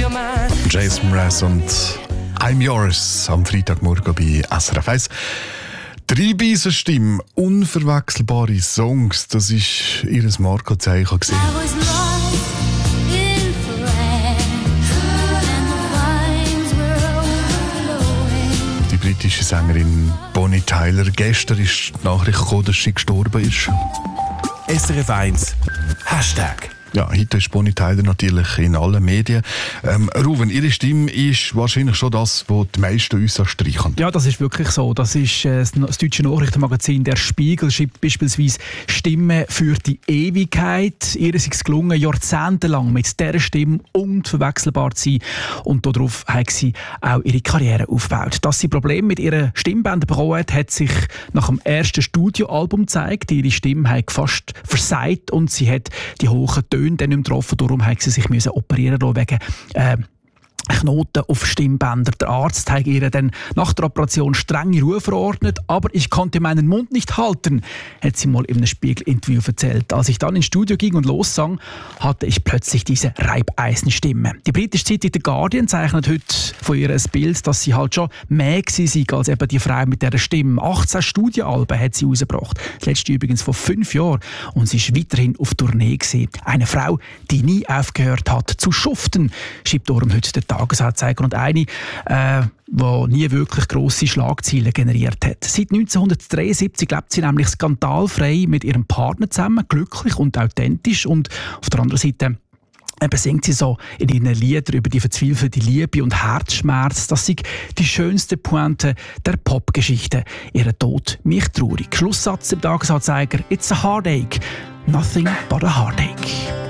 Jason Mraz und I'm Yours am Freitagmorgen bei SRF 1. Drei Beisenstimme, unverwechselbare Songs, das war ihr Markozeichen. Die britische Sängerin Bonnie Tyler. Gestern ist die Nachricht gekommen, dass sie gestorben ist. SRF 1 Hashtag. Ja, heute ist Bonnie Tyler natürlich in allen Medien. Ruven, ihre Stimme ist wahrscheinlich schon das, was die meisten uns anstreichen. Ja, das ist wirklich so. Das ist das deutsche Nachrichtenmagazin «Der Spiegel» schreibt beispielsweise «Stimme für die Ewigkeit». Ihr ist es gelungen, jahrzehntelang mit dieser Stimme unverwechselbar zu sein. Und darauf hat sie auch ihre Karriere aufgebaut. Dass sie Probleme mit ihren Stimmbändern bekommen hat sich nach dem ersten Studioalbum gezeigt. Ihre Stimme hat fast versagt und sie hat die hohen Töne dann nicht mehr getroffen. Darum musste sie sich operieren lassen wegen Knoten auf Stimmbänder. Der Arzt hat ihr dann nach der Operation strenge Ruhe verordnet, aber ich konnte meinen Mund nicht halten, hat sie mal in einem Spiegel-Interview erzählt. Als ich dann ins Studio ging und lossang, hatte ich plötzlich diese Reibeisenstimme. Die britische Zeitung The Guardian zeichnet heute von ihr ein Bild, dass sie halt schon mehr war als eben die Frau mit dieser Stimme. 18 Studioalben hat sie rausgebracht. Das letzte übrigens vor 5 Jahren. Und sie ist weiterhin auf Tournee gewesen. Eine Frau, die nie aufgehört hat zu schuften, schreibt darum heute der Tagesanzeiger, und eine, die nie wirklich grosse Schlagzeilen generiert hat. Seit 1973 lebt sie nämlich skandalfrei mit ihrem Partner zusammen, glücklich und authentisch, und auf der anderen Seite singt sie so in ihren Liedern über die verzweifelte Liebe und Herzschmerz. Das ist die schönste Pointe der Popgeschichte. Ihr Tod mich traurig. Schlusssatz im Tagesanzeiger: It's a heartache, nothing but a heartache.